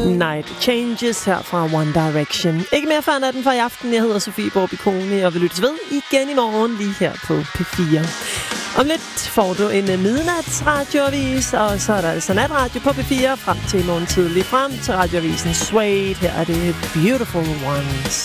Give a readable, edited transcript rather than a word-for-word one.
Night Changes her fra One Direction. Ikke mere før natten for i aften. Jeg hedder Sofie Borbikone og vil lyttes ved igen i morgen lige her på P4. Om lidt får du en midnatsradioavis, og så er der altså natradio på P4 frem til i morgen tidlig frem til radioavisen Suede. Her er det Beautiful Ones.